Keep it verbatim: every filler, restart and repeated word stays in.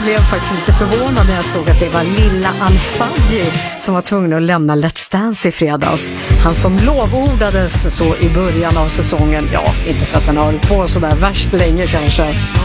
blev faktiskt lite förvånad när jag såg att det var lilla Al-Fadji som var tvungen att lämna Let's Dance i fredags. Han som lovordades så i början av säsongen, ja, inte för att den har hållit på så där värst länge kanske.